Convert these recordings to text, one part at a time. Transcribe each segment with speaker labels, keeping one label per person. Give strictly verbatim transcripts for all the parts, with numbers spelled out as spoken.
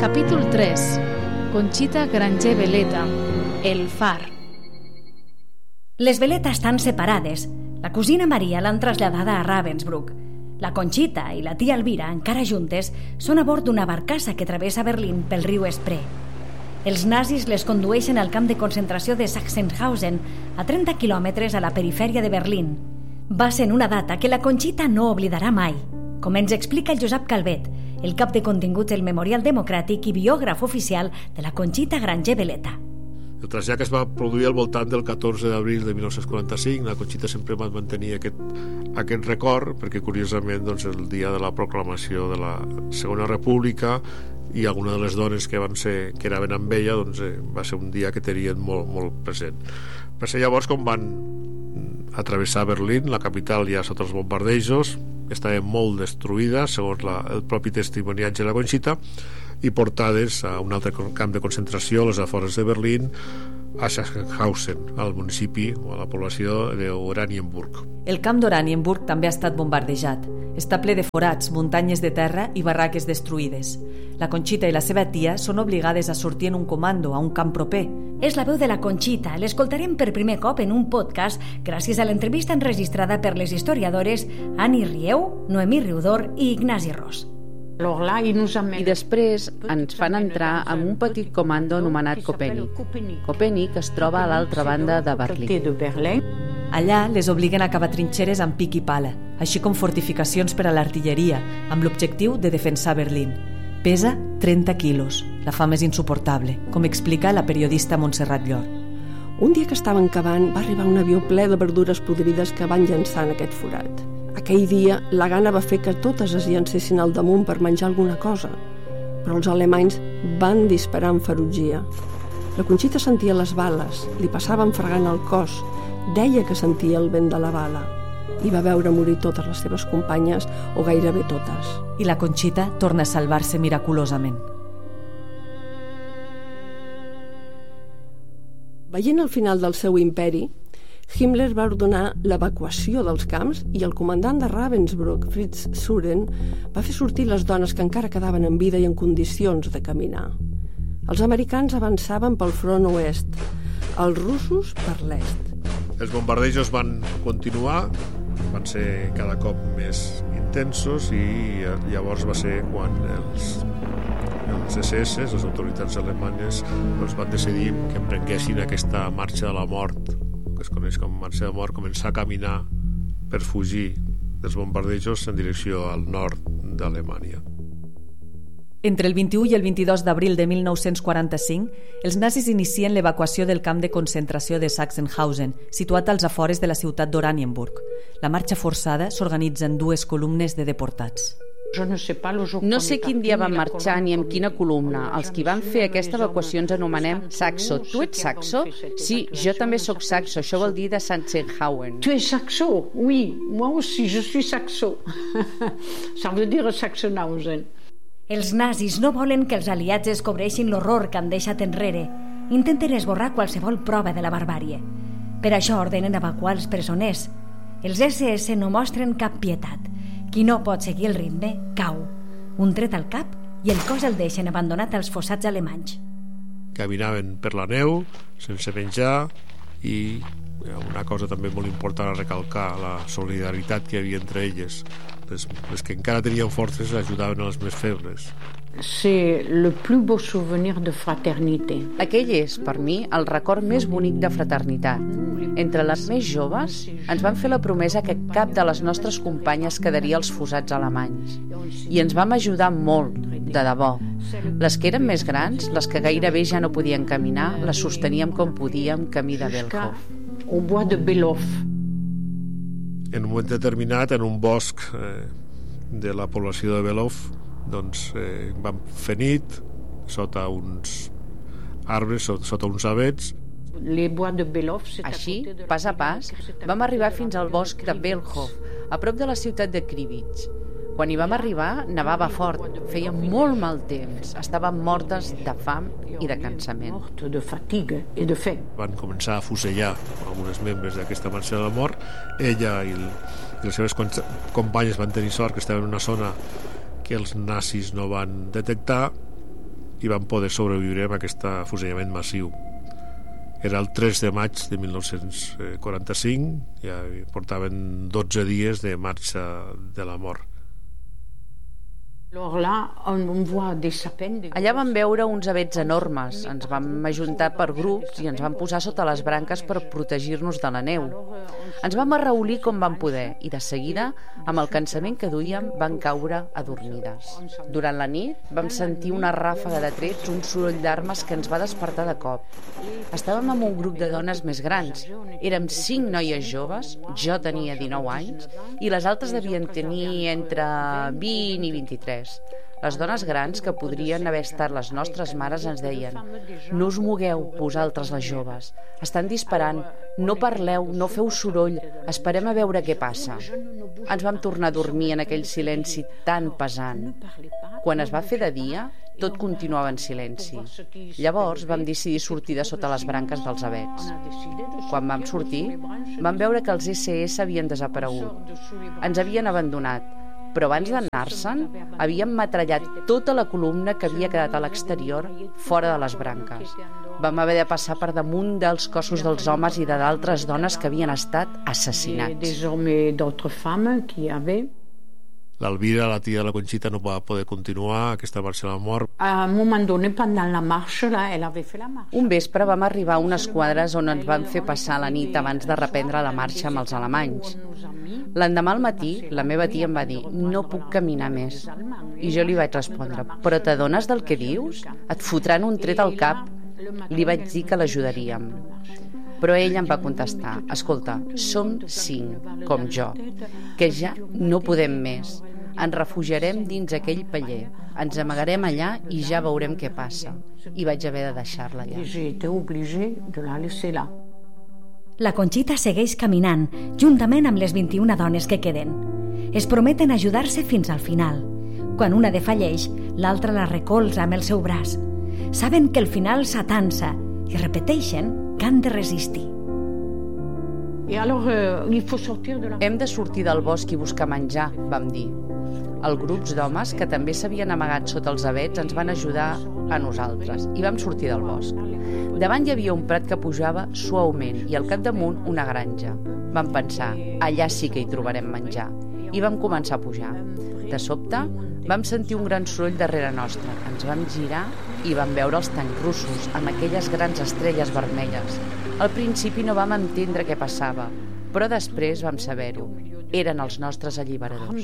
Speaker 1: Capítol tres. Conxita Granger Veleta, el far.
Speaker 2: Les Veleta estan separades. La cosina Maria l'han traslladada a Ravensbrück. La Conxita i la tia Elvira, encara juntes, són a bord d'una barcassa que travessa Berlín pel riu Spree. Els nazis les condueixen al camp de concentració de Sachsenhausen, a trenta quilòmetres a la perifèria de Berlín. Va ser en una data que la Conxita no oblidarà mai, com ens explica el Josep Calvet, el cap de continguts del Memorial Democràtic i biògraf oficial de la Conxita Granger Veleta.
Speaker 3: El trasllat que es va produir al voltant del catorze d'abril de mil nou-cents quaranta-cinc, la Conxita sempre va mantenir aquest, aquest record, perquè curiosament doncs, el dia de la proclamació de la Segona República i alguna de les dones que van ser que anaven amb ella doncs, eh, va ser un dia que tenien molt, molt present. Va ser llavors com van atravessar Berlín, la capital ja sota els bombardejos, estava molt destruïda segons la, el propi testimoniatge de la Conxita, i portades a un altre camp de concentració a les afores de Berlín, a Sachsenhausen, al municipi o a la població d'Oranienburg.
Speaker 4: El camp d'Oranienburg també ha estat bombardejat. Està ple de forats, muntanyes de terra i barraques destruïdes. La Conxita i la seva tia són obligades a sortir en un comando a un camp proper.
Speaker 2: És la veu de la Conxita. L'escoltarem per primer cop en un podcast gràcies a l'entrevista enregistrada per les historiadores Annie Rieu, Noemí Riudor i Ignasi Ros.
Speaker 5: I després ens fan entrar en un petit comando anomenat Köpenick. Köpenick es troba a l'altra banda de Berlín.
Speaker 4: Allà les obliguen a cavar trinxeres amb pic i pala, així com fortificacions per a l'artilleria, amb l'objectiu de defensar Berlín. Pesa trenta quilos. La fam és insuportable, com explica la periodista Montserrat Llor.
Speaker 6: Un dia que estaven cavant va arribar un avió ple de verdures podrides que van llançar en aquest forat. Aquell dia la gana va fer que totes es llancessin al damunt per menjar alguna cosa, però els alemanys van disparar amb ferotgia. La Conxita sentia les bales, li passaven fregant el cos, deia que sentia el vent de la bala i va veure morir totes les seves companyes, o gairebé totes.
Speaker 4: I la Conxita torna a salvar-se miraculosament.
Speaker 6: Veient el final del seu imperi, Himmler va ordenar l'evacuació dels camps i el comandant de Ravensbrück, Fritz Suren, va fer sortir les dones que encara quedaven en vida i en condicions de caminar. Els americans avançaven pel front oest, els russos per l'est.
Speaker 3: Els bombardejos van continuar, van ser cada cop més intensos i llavors va ser quan els, els S S, les autoritats alemanyes, doncs van decidir que emprenguessin aquesta marxa de la mort, que es coneix com marxa de mort, començar a caminar per fugir dels bombardejos en direcció al nord d'Alemanya.
Speaker 4: Entre el vint-i-u i el vint-i-dos d'abril de mil nou-cents quaranta-cinc, els nazis inicien l'evacuació del camp de concentració de Sachsenhausen, situat als afores de la ciutat d'Oranienburg. La marxa forçada s'organitza en dues columnes de deportats.
Speaker 5: No sé quin dia van marxar ni en quina columna. Els qui van fer aquesta evacuació ens anomenem saxo. Tu ets saxo? Sí, jo també sóc saxo. Això vol dir de Sachsenhausen.
Speaker 7: Tu es saxo? Oui, moi aussi, je suis saxo. Ça veut dire Sachsenhausen.
Speaker 2: Els nazis no volen que els aliats es cobreixin l'horror que han deixat enrere. Intenten esborrar qualsevol prova de la barbàrie. Per això ordenen evacuar els presoners. Els S S no mostren cap pietat. Qui no pot seguir el ritme, cau. Un tret al cap i el cos el deixen abandonat als fossats alemanys.
Speaker 3: Caminaven per la neu, sense menjar, i una cosa també molt important a recalcar, la solidaritat que hi havia entre elles. Les, les que encara tenien forces ajudaven a les més febles.
Speaker 7: C'est le plus beau souvenir de fraternité.
Speaker 5: Aquell és, per mi, el record més bonic de fraternitat. Entre les més joves ens van fer la promesa que cap de les nostres companyes quedaria als fossats alemanys. I ens vam ajudar molt, de debò. Les que eren més grans, les que gairebé ja no podien caminar, les sosteníem com podíem camí de Belhof.
Speaker 7: Au bois de Belhof.
Speaker 3: En un moment determinat, en un bosc eh, de la població de Belhof, doncs eh, vam fer nit sota uns arbres, sota, sota uns avets.
Speaker 5: Així, pas a pas, vam arribar fins al bosc de Belhof, a prop de la ciutat de Krivich. Quan hi vam arribar, nevava fort, feia molt mal temps, estàvem mortes de fam i de cansament.
Speaker 3: Van començar a fusellar alguns membres d'aquesta marxa de la mort. Ella i, el, i les seves companyes van tenir sort que estaven en una zona que els nazis no van detectar i van poder sobreviure amb aquest afusellament massiu. Era el tres de maig de mil nou-cents quaranta-cinc, ja portaven dotze dies de marxa de la mort.
Speaker 5: Allà vam veure uns avets enormes, ens vam ajuntar per grups i ens vam posar sota les branques per protegir-nos de la neu. Ens vam arraulir com vam poder i de seguida, amb el cansament que duíem, vam caure adormides. Durant la nit vam sentir una ràfaga de trets, un soroll d'armes que ens va despertar de cop. Estàvem amb un grup de dones més grans. Érem cinc noies joves, jo tenia dinou anys, i les altres devien tenir entre vint i vint-i-tres. Les dones grans, que podrien haver estat les nostres mares, ens deien: no us mogueu, vosaltres les joves. Estan disparant, no parleu, no feu soroll, esperem a veure què passa. Ens vam tornar a dormir en aquell silenci tan pesant. Quan es va fer de dia, tot continuava en silenci. Llavors vam decidir sortir de sota les branques dels avets. Quan vam sortir, vam veure que els esse esse havien desaparegut. Ens havien abandonat, però abans d'anar-se'n havien metrallat tota la columna que havia quedat a l'exterior, fora de les branques. Vam haver de passar per damunt dels cossos dels homes i de d'altres dones que havien estat assassinats.
Speaker 3: L'Alvira, la tia de la Conxita, no va poder continuar aquesta marxa a la mort.
Speaker 5: Un vespre vam arribar a unes quadres on ens van fer passar la nit abans de reprendre la marxa amb els alemanys. L'endemà al matí, la meva tia em va dir: no puc caminar més. I jo li vaig respondre: però t'adones del que dius? Et fotran un tret al cap. Li vaig dir que l'ajudaríem. Però ell em va contestar: escolta, som cinc, com jo, que ja no podem més. Ens refugiarem dins aquell paller, ens amagarem allà i ja veurem què passa. I vaig haver de deixar-la allà.
Speaker 2: La Conxita segueix caminant, juntament amb les vint-i-una dones que queden. Es prometen ajudar-se fins al final. Quan una defalleix, l'altra la recolza amb el seu braç. Saben que el final s'atansa i repeteixen que han de resistir.
Speaker 5: Hem de sortir del bosc i buscar menjar, vam dir. Els grups d'homes, que també s'havien amagat sota els avets, ens van ajudar a nosaltres i vam sortir del bosc. Davant hi havia un prat que pujava suaument i al capdamunt una granja. Vam pensar: allà sí que hi trobarem menjar. I vam començar a pujar. De sobte, vam sentir un gran soroll darrere nostre. Ens vam girar i vam veure els tancs russos amb aquelles grans estrelles vermelles. Al principi no vam entendre què passava, però després vam saber-ho. Eren els nostres alliberadors.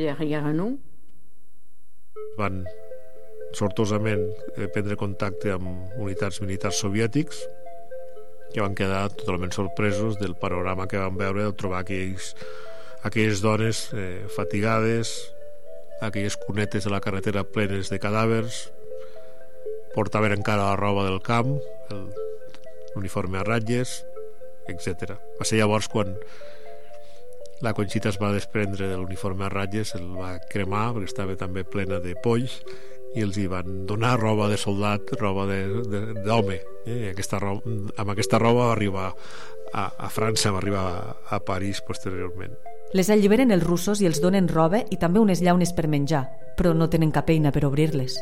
Speaker 3: Van sortosament prendre contacte amb unitats militars soviètics, que van quedar totalment sorpresos del panorama que van veure, de trobar aquells, aquelles dones eh, fatigades, aquelles cunetes de la carretera plenes de cadàvers, portaven encara la roba del camp, l'uniforme a ratlles, etcètera. Va ser llavors quan la Conxita es va desprendre de l'uniforme a ratlles, el va cremar perquè estava també plena de polls, i els hi van donar roba de soldat, roba d'home. Eh? Aquesta roba, amb aquesta roba va arribar a, a França, va arribar a, a París posteriorment.
Speaker 4: Les alliberen els russos i els donen roba i també unes llaunes per menjar, però no tenen cap eina per obrir-les.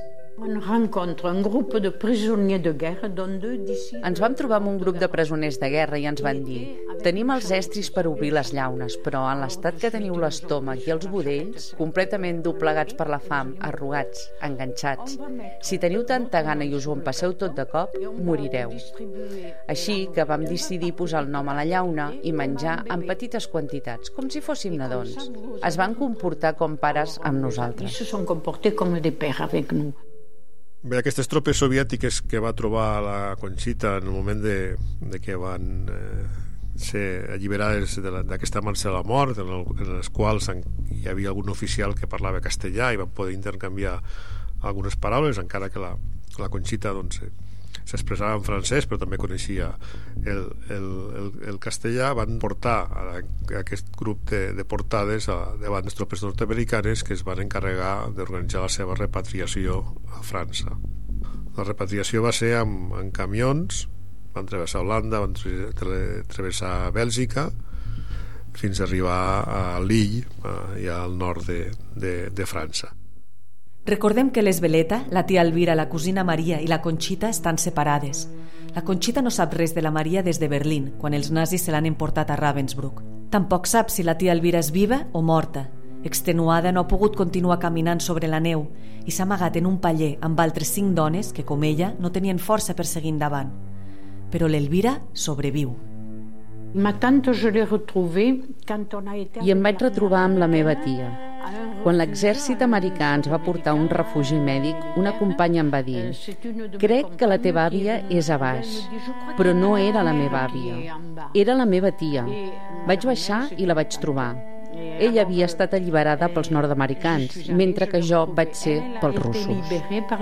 Speaker 5: Ens vam trobar amb un grup de presoners de guerra i ens van dir: tenim els estris per obrir les llaunes, però en l'estat que teniu l'estómac i els budells, completament doblegats per la fam, arrugats, enganxats, si teniu tanta gana i us ho empasseu tot de cop, morireu. Així que vam decidir posar el nom a la llauna i menjar en petites quantitats, com si fóssim nadons. Es van comportar com pares amb nosaltres.
Speaker 3: Bé, aquestes tropes soviètiques que va trobar la Conxita en el moment de, de que van eh, ser alliberades d'aquesta marxa a la mort, en, el, en les quals hi havia algun oficial que parlava castellà i van poder intercanviar algunes paraules, encara que la, la Conxita doncs, s'expressava en francès, però també coneixia el, el, el, el castellà. Van portar a, a aquest grup de, de portades a, davant les tropes nord-americanes, que es van encarregar d'organitzar la seva repatriació a França. La repatriació va ser amb, amb camions, van travessar Holanda, van travessar Bèlgica, fins a arribar a Lille, ja al nord de, de, de França.
Speaker 4: Recordem que l'Esbeleta, la tia Elvira, la cosina Maria i la Conxita estan separades. La Conxita no sap res de la Maria des de Berlín, quan els nazis se l'han emportat a Ravensbrück. Tampoc sap si la tia Elvira és viva o morta. Extenuada, no ha pogut continuar caminant sobre la neu i s'ha amagat en un paller amb altres cinc dones que, com ella, no tenien força per seguir endavant. Però l'Elvira sobreviu.
Speaker 5: I em vaig retrobar amb la meva tia. Quan l'exèrcit americà ens va portar a un refugi mèdic, una companya em va dir: crec que la teva àvia és a baix. Però no era la meva àvia, era la meva tia. Vaig baixar i la vaig trobar. Ella havia estat alliberada pels nord-americans, mentre que jo vaig ser pels russos.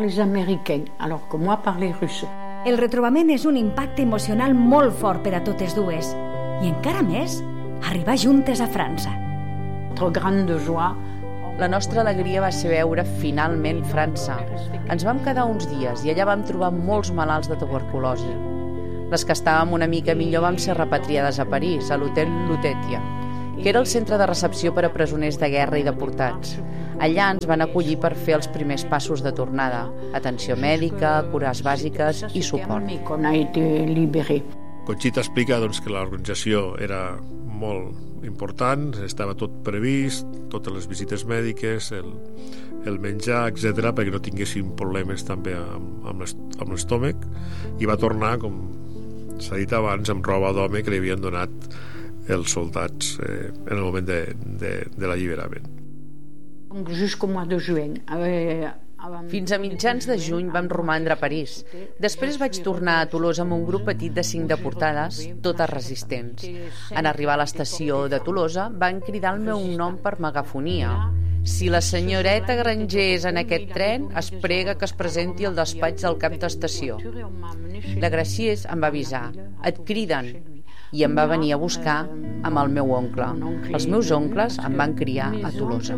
Speaker 2: El retrobament és un impacte emocional molt fort per a totes dues. I encara més, arribar juntes a França.
Speaker 5: La nostra alegria va ser veure finalment França. Ens vam quedar uns dies i allà vam trobar molts malalts de tuberculosi. Les que estàvem una mica millor vam ser repatriades a París, a l'hotel Lutetia, que era el centre de recepció per a presoners de guerra i deportats. Allà ens van acollir per fer els primers passos de tornada: atenció mèdica, cures bàsiques i suport.
Speaker 3: Conxita explica doncs, que l'organització era molt important, estava tot previst, totes les visites mèdiques, el, el menjar, etcètera, perquè no tinguessin problemes també amb, amb l'estómac, i va tornar, com s'ha dit abans, amb roba d'home que li havien donat els soldats eh, en el moment de, de, de l'alliberament.
Speaker 5: Fins a mitjans de juny vam romandre a París. Després vaig tornar a Tolosa amb un grup petit de cinc deportades, totes resistents. En arribar a l'estació de Tolosa van cridar el meu nom per megafonia. Si la senyoreta Granger és en aquest tren, es prega que es presenti al despatx del cap d'estació. La Graciés em va avisar: et criden. I em va venir a buscar amb el meu oncle. Els meus oncles em van criar a Tolosa.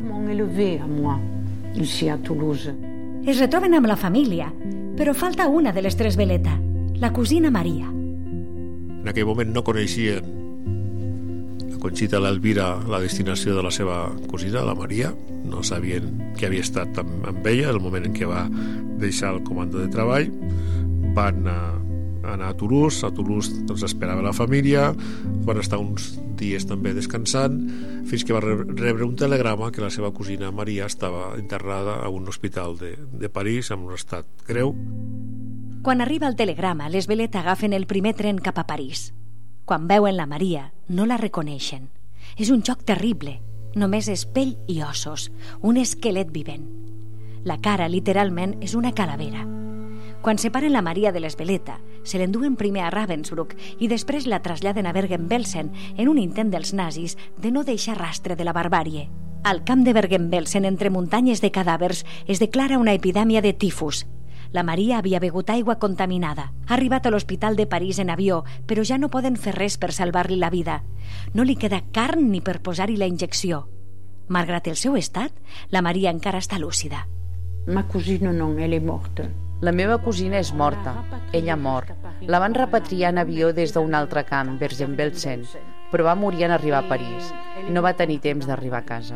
Speaker 2: Es retroben amb la família, però falta una de les tres Veleta, la cosina Maria.
Speaker 3: En aquell moment no coneixien la Conxita i l'Elvira la destinació de la seva cosina, la Maria. No sabien que havia estat amb, amb ella el moment en què va deixar el comando de treball. Van a, anar a Toulouse. A Toulouse doncs, esperava la família. Van estar uns dies també descansant, fins que va rebre un telegrama que la seva cosina Maria estava internada a un hospital de, de París en un estat greu.
Speaker 2: Quan arriba el telegrama, les Veleta agafen el primer tren cap a París. Quan veuen la Maria, no la reconeixen. És un xoc terrible. Només és pell i ossos, un esquelet vivent. La cara, literalment, és una calavera. Quan separen la Maria de les Veleta, se l'enduen primer a Ravensbrück i després la traslladen a Bergen-Belsen en un intent dels nazis de no deixar rastre de la barbàrie. Al camp de Bergen-Belsen, entre muntanyes de cadàvers, es declara una epidèmia de tifus. La Maria havia begut aigua contaminada. Ha arribat a l'hospital de París en avió, però ja no poden fer res per salvar-li la vida. No li queda carn ni per posar-hi la injecció. Malgrat el seu estat, la Maria encara està lúcida.
Speaker 7: Ma cosina no, ella és morta.
Speaker 5: La meva cosina és morta. Ella mor. La van repatriar en avió des d'un altre camp, Bergen-Belsen, però va morir en arribar a París. No va tenir temps d'arribar a casa.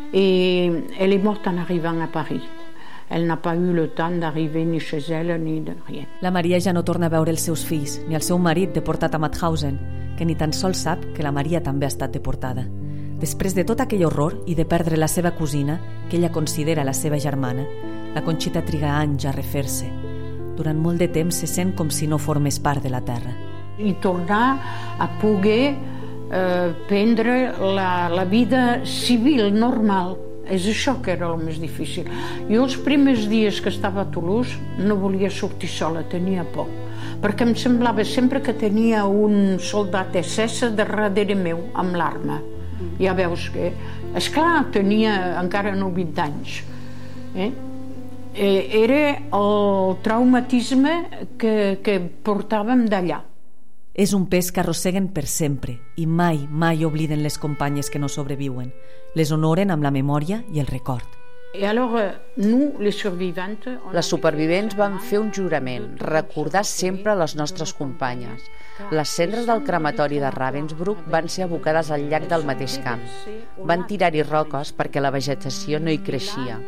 Speaker 7: I ella és morta en arribant a París. Elle n'a pas eu le temps d'arriver ni chez elle ni de rien.
Speaker 4: La Maria ja no torna a veure els seus fills, ni el seu marit deportat a Mauthausen, que ni tan sols sap que la Maria també ha estat deportada. Després de tot aquell horror i de perdre la seva cosina, que ella considera la seva germana, la Conxita triga anys a refer-se. Durant molt de temps se sent com si no formés part de la terra.
Speaker 7: I tornar a poder eh, prendre la, la vida civil, normal. És això que era el més difícil. Jo els primers dies que estava a Toulouse no volia sortir sola, tenia por. Perquè em semblava sempre que tenia un soldat S S darrere meu, amb l'arma. Ja veus que... Esclar, tenia encara no vint anys. Eh? Era el traumatisme que, que portàvem d'allà.
Speaker 4: És un pes que arrosseguen per sempre i mai, mai obliden les companyes que no sobreviuen. Les honoren amb la memòria i el record.
Speaker 7: I alors, nous, les survivantes...
Speaker 5: Les supervivents van fer un jurament, recordar sempre les nostres companyes. Les cendres del crematori de Ravensbrück van ser abocades al llac del mateix camp. Van tirar-hi roques perquè la vegetació no hi creixia.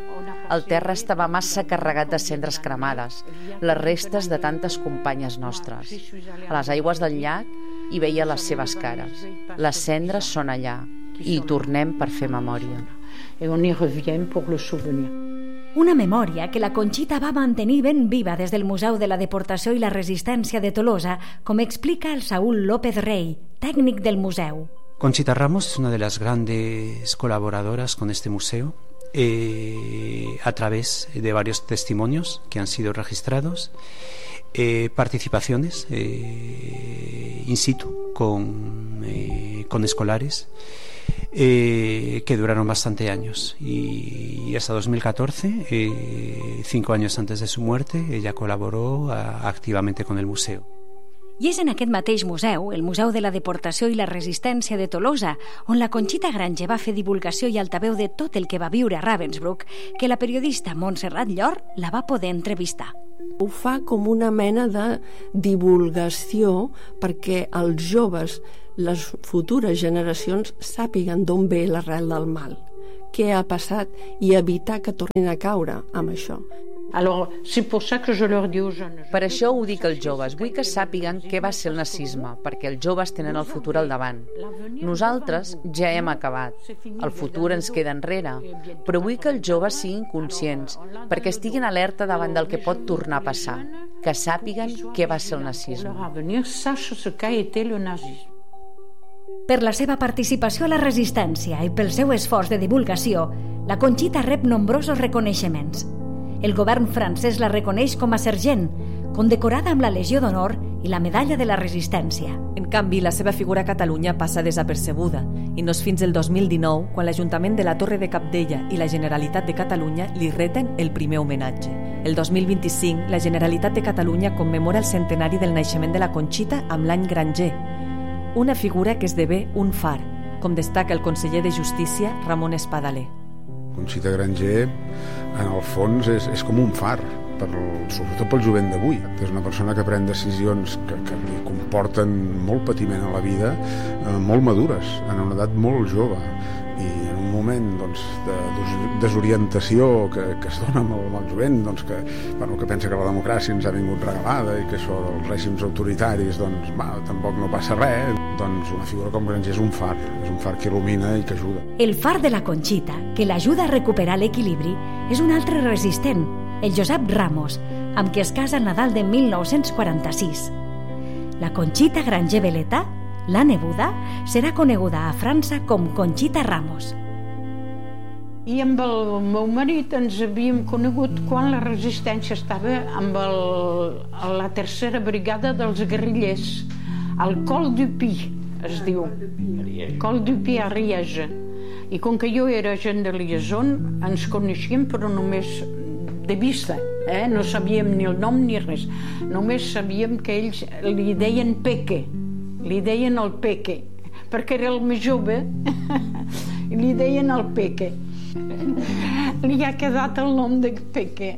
Speaker 5: El terra estava massa carregat de cendres cremades, les restes de tantes companyes nostres. A les aigües del llac hi veia les seves cares. Les cendres són allà i hi tornem per fer memòria.
Speaker 7: Et on y revient pour le souvenir.
Speaker 2: Una memòria que la Conxita va mantenir ben viva des del Museu de la Deportació i la Resistència de Tolosa, com explica el Saúl López Rey, tècnic del museu.
Speaker 8: Conchita Ramos es una de las grandes colaboradoras con este museo eh, a través de varios testimonios que han sido registrados, eh, participaciones eh, in situ con, eh, con escolares eh, que duraron bastante años y, y hasta dos mil catorce, eh, cinco años antes de su muerte, ella colaboró a, activamente con el museo.
Speaker 2: I és en aquest mateix museu, el Museu de la Deportació i la Resistència de Tolosa, on la Conxita Grange va fer divulgació i altaveu de tot el que va viure a Ravensbrück, que la periodista Montserrat Llor la va poder entrevistar.
Speaker 6: Ho fa com una mena de divulgació perquè els joves, les futures generacions, sàpiguen d'on ve l'arrel del mal, què ha passat i evitar que tornin a caure amb això.
Speaker 7: Alors, c'est pour ça que je leur dis aux jeunes.
Speaker 5: Per això ho dic als joves. Vull que sàpiguen què va ser el nazisme, perquè els joves tenen el futur al davant. Nosaltres ja hem acabat. El futur ens queda enrere. Però vull que els joves siguin conscients, perquè estiguin alerta davant del que pot tornar a passar. Que sàpiguen què va ser el nazisme.
Speaker 2: Per la seva participació a la resistència i pel seu esforç de divulgació, la Conxita rep nombrosos reconeixements. El govern francès la reconeix com a sergent, condecorada amb la Legió d'Honor i la Medalla de la Resistència.
Speaker 4: En canvi, la seva figura a Catalunya passa desapercebuda i no és fins el dos mil dinou quan l'Ajuntament de la Torre de Cabdella i la Generalitat de Catalunya li reten el primer homenatge. El dos mil vint-i-cinc, la Generalitat de Catalunya commemora el centenari del naixement de la Conxita amb l'any Granger, una figura que esdevé un far, com destaca el conseller de Justícia, Ramon Espadaler.
Speaker 9: Conxita Granger, en el fons, és, és com un far, per, sobretot pel jovent d'avui. És una persona que pren decisions que, que li comporten molt patiment a la vida, eh, molt madures, en una edat molt jove, i en un moment doncs, de desorientació que, que es dona amb el, amb el jovent, doncs, que, bueno, que pensa que la democràcia ens ha vingut regalada i que això dels règims autoritaris doncs, va, tampoc no passa res, doncs una figura com Granger és un far, és un far que il·lumina i que ajuda.
Speaker 2: El far de la Conxita, que l'ajuda a recuperar l'equilibri, és un altre resistent, el Josep Ramos, amb qui es casa el Nadal de mil nou-cents quaranta-sis. La Conxita Granger Veleta, la nebuda, serà coneguda a França com Conxita Ramos.
Speaker 7: I amb el meu marit ens havíem conegut quan la resistència estava amb el, la tercera brigada dels guerrillers, al Col du Pi, es diu. Col du Pi a Riege. I com que jo era agent de liaison, ens coneixíem però només de vista, eh? No sabíem ni el nom ni res. Només sabíem que ells li deien Peque, li deien el Peque, perquè era el més jove, li deien el Peque. Li ha quedat el nom de Peque.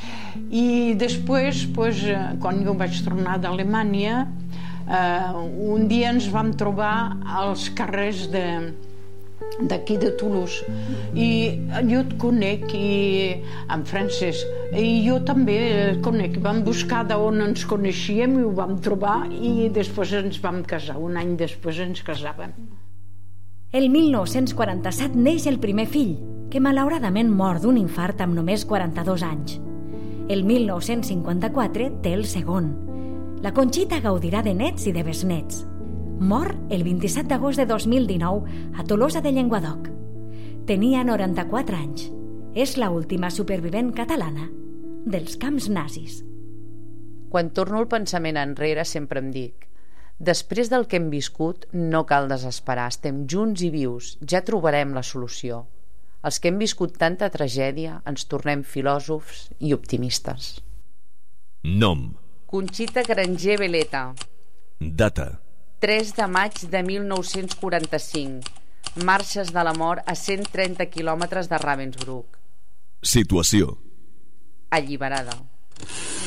Speaker 7: I després, pues, quan jo vaig tornar d'Alemanya, eh, un dia ens vam trobar als carrers de d'aquí de Toulouse i jo et conec i en francès i jo també el conec, vam buscar d'on ens coneixíem i ho vam trobar i després ens vam casar, un any després ens casàvem.
Speaker 2: El mil nou-cents quaranta-set neix el primer fill, que malauradament mor d'un infart amb només quaranta-dos anys. El mil nou-cents cinquanta-quatre té el segon. La Conxita gaudirà de nets i de besnets. Mor el vint-i-set d'agost de dos mil dinou a Tolosa de Llenguadoc. Tenia noranta-quatre anys. És l'última supervivent catalana dels camps nazis.
Speaker 5: Quan torno el pensament enrere sempre em dic: després del que hem viscut no cal desesperar, estem junts i vius, ja trobarem la solució. Els que hem viscut tanta tragèdia ens tornem filòsofs i optimistes.
Speaker 10: Nom:
Speaker 5: Conxita Granger Veleta.
Speaker 10: Data:
Speaker 5: tres de maig de mil nou-cents quaranta-cinc. Marxes de la mort a cent trenta quilòmetres de Ravensbrück.
Speaker 10: Situació:
Speaker 5: alliberada.